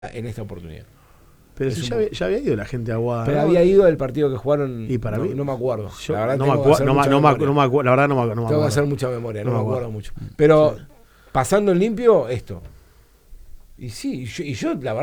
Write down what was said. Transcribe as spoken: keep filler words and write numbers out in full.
en esta oportunidad. Pero si ya, había, ya había ido la gente a Aguada. Pero ¿no? había ido el partido que jugaron. Y para no, mí, no me acuerdo. Yo, la verdad no, tengo me que hacer no, mucha no, memoria. no me acuerdo, la verdad no me, no me Tengo acuerdo. que hacer mucha memoria, no, no me me acuerdo acuerdo mucho. Pero sí. pasando en limpio, esto. Y sí, y yo, y yo la verdad.